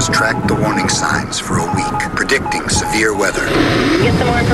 tracked the warning signs for a week, predicting severe weather. Get some more